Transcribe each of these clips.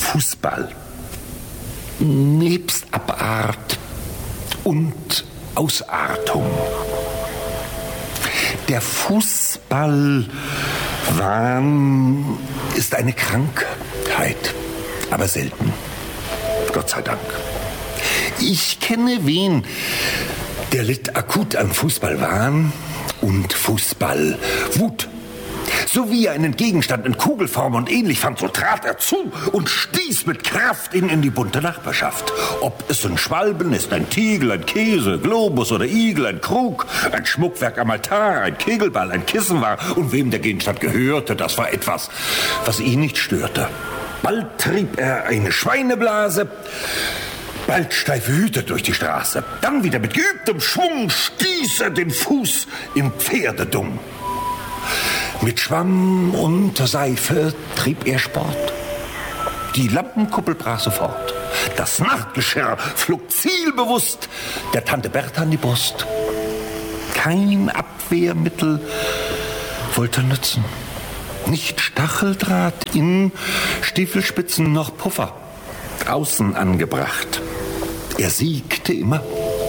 Fußball, nebst Abart und Ausartung. Der Fußballwahn ist eine Krankheit, aber selten. Gott sei Dank. Ich kenne wen, der litt akut an Fußballwahn und Fußballwut. So wie er einen Gegenstand in Kugelform und ähnlich fand, so trat er zu und stieß mit Kraft in die bunte Nachbarschaft. Ob es ein Schwalben ist, ein Tiegel, ein Käse, Globus oder Igel, ein Krug, ein Schmuckwerk am Altar, ein Kegelball, ein Kissen war und wem der Gegenstand gehörte, das war etwas, was ihn nicht störte. Bald trieb er eine Schweineblase, bald steife Hüte durch die Straße. Dann wieder mit geübtem Schwung stieß er den Fuß im Pferdedung. Mit Schwamm und Seife trieb er Sport. Die Lampenkuppel brach sofort. Das Nachtgeschirr flog zielbewusst der Tante Bertha an die Brust. Kein Abwehrmittel wollte nützen. Nicht Stacheldraht, in Stiefelspitzen noch Puffer, außen angebracht. Er siegte immer.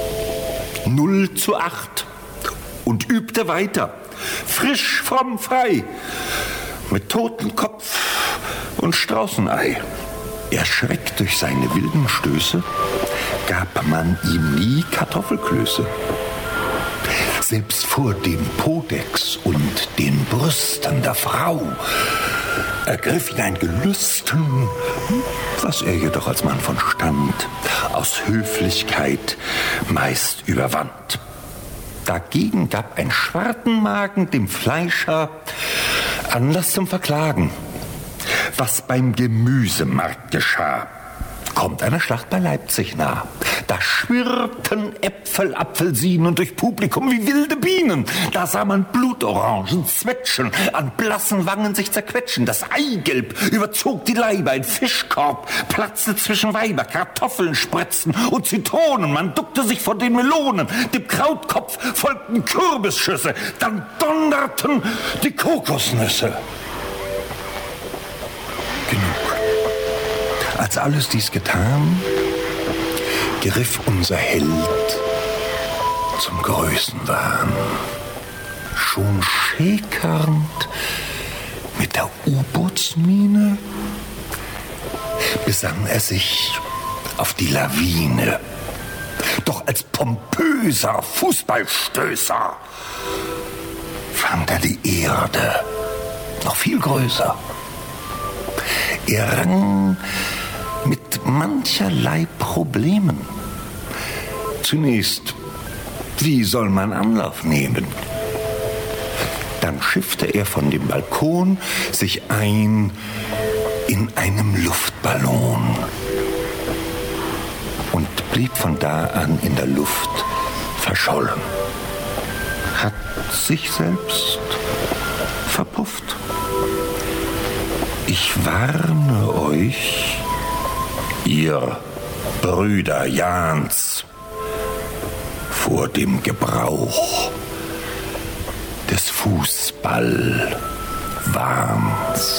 0:8 und übte weiter. Frisch, fromm, frei, mit Totenkopf und Straußenei. Erschreckt durch seine wilden Stöße, gab man ihm nie Kartoffelklöße. Selbst vor dem Podex und den Brüsten der Frau ergriff ihn ein Gelüsten, was er jedoch als Mann von Stand aus Höflichkeit meist überwand. Dagegen gab ein Schwartenmagen dem Fleischer Anlass zum Verklagen. Was beim Gemüsemarkt geschah, kommt einer Schlacht bei Leipzig nah. Da schwirrten Äpfel, Apfelsinen durch Publikum wie wilde Bienen. Da sah man Blutorangen zwetschen, an blassen Wangen sich zerquetschen. Das Eigelb überzog die Leiber, ein Fischkorb platzte zwischen Weiber, Kartoffeln spritzten und Zitronen. Man duckte sich vor den Melonen, dem Krautkopf folgten Kürbisschüsse, dann donnerten die Kokosnüsse. Genug. Als alles dies getan, griff unser Held zum Größenwahn. Schon schäkernd mit der U-Bootsmine besann er sich auf die Lawine. Doch als pompöser Fußballstößer fand er die Erde noch viel größer. Er rang mit mancherlei Problemen. Zunächst, wie soll man Anlauf nehmen? Dann schiffte er von dem Balkon sich ein in einem Luftballon und blieb von da an in der Luft verschollen. Hat sich selbst verpufft. Ich warne euch, ihr Brüder Jahns, vor dem Gebrauch des Fußballwahns.